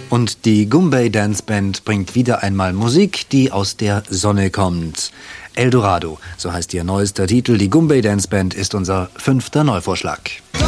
Und die Goombay Dance Band bringt wieder einmal Musik, die aus der Sonne kommt. Eldorado, so heißt ihr neuester Titel. Die Goombay Dance Band ist unser 5. Neuvorschlag.